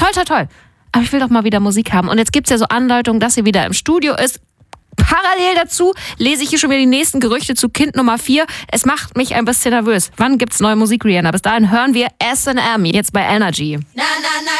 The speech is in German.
Toll, toll, toll. Aber ich will doch mal wieder Musik haben. Und jetzt gibt es ja so Andeutungen, dass sie wieder im Studio ist. Parallel dazu lese ich hier schon wieder die nächsten Gerüchte zu Kind Nummer 4. Es macht mich ein bisschen nervös. Wann gibt's neue Musik, Rihanna? Bis dahin hören wir S&M jetzt bei Energy.